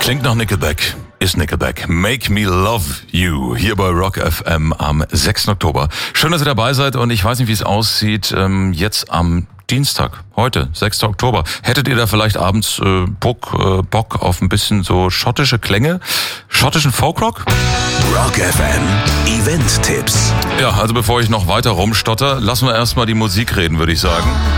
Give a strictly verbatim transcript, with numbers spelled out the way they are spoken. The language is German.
Klingt nach Nickelback. Ist Nickelback. Make Me Love You. Hier bei Rock F M am sechsten Oktober. Schön, dass ihr dabei seid und ich weiß nicht, wie es aussieht. Ähm, jetzt am Dienstag, heute, sechsten Oktober. Hättet ihr da vielleicht abends äh, Bock, äh, Bock auf ein bisschen so schottische Klänge? Schottischen Folkrock? Rock F M Event-Tipps. Ja, also bevor ich noch weiter rumstotter, lassen wir erstmal die Musik reden, würde ich sagen.